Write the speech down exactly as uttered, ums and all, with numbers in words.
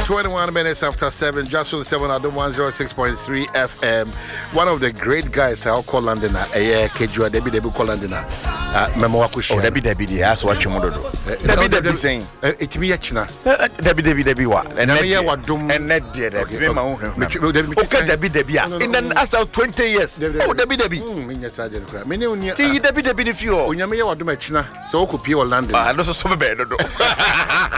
twenty-one minutes after seven, just on seven at one oh six point three F M. One of the great guys I'll call London, eh, Kejua Debbie Debbie call London. Memo Wakushi. Oh, Debbie Debbie, yes, what you want to do. Debbie Debbie saying, it be a china. Debbie Debbie Debbie, what? And I hear what doom and net dear Debbie. Okay, Debbie Debbie, in an after twenty years. Oh, Debbie Debbie. Yes, I did. Many on your Debbie Debbie, if you are, when you may want to make china, so could be London. I know so bad.